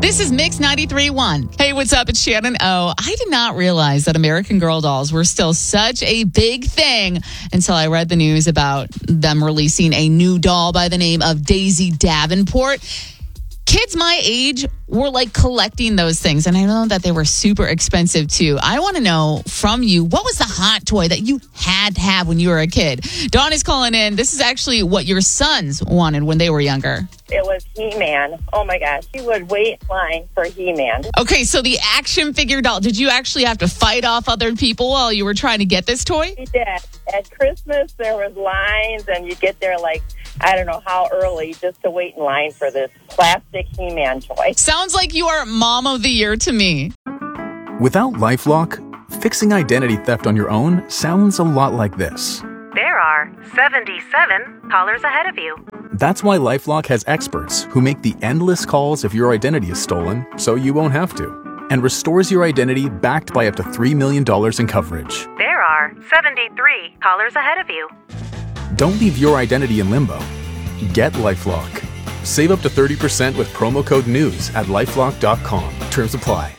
This is Mix 93.1. Hey, what's up? It's Shannon O. I did not realize that American Girl dolls were still such a big thing until I read the news about them releasing a new doll by the name of Daisy Davenport. Kids my age were like collecting those things, and I know that they were super expensive too. I want to know from you, what was the hot toy that you had to have when you were a kid? Dawn is calling in. This is actually what your sons wanted when they were younger. It was He-Man. Oh my gosh, he would wait in line for He-Man. Okay, so the action figure doll, did you actually have to fight off other people while you were trying to get this toy? We did. At Christmas, there was lines, and you get there like, I don't know how early, just to wait in line for this plastic He-Man toy. Sounds like you are Mom of the Year to me. Without LifeLock, fixing identity theft on your own sounds a lot like this. There are 77 callers ahead of you. That's why LifeLock has experts who make the endless calls if your identity is stolen, so you won't have to, and restores your identity backed by up to $3 million in coverage. There are 73 callers ahead of you. Don't leave your identity in limbo. Get LifeLock. Save up to 30% with promo code NEWS at LifeLock.com. Terms apply.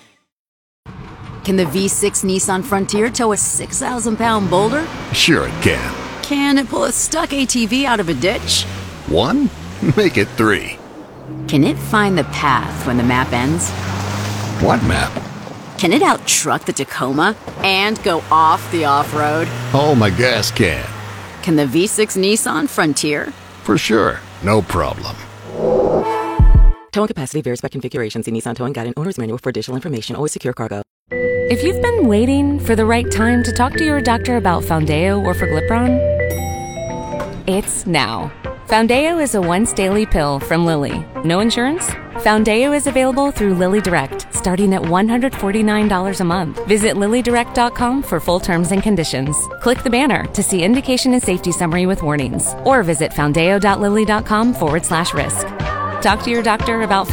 Can the V6 Nissan Frontier tow a 6,000-pound boulder? Sure it can. Can it pull a stuck ATV out of a ditch? 1? Make it 3. Can it find the path when the map ends? What map? Can it out-truck the Tacoma and go off the off-road? Oh, my gas can. Can the V6 Nissan Frontier? For sure. No problem. Towing capacity varies by configuration. See Nissan Towing Guide and Owner's Manual for additional information. Always secure cargo. If you've been waiting for the right time to talk to your doctor about Foundeo or Forglipron, it's now. Foundeo is a once-daily pill from Lilly. No insurance? Foundeo is available through Lilly Direct, starting at $149 a month. Visit LillyDirect.com for full terms and conditions. Click the banner to see indication and safety summary with warnings, or visit Foundeo.Lilly.com/risk. Talk to your doctor about Foundeo.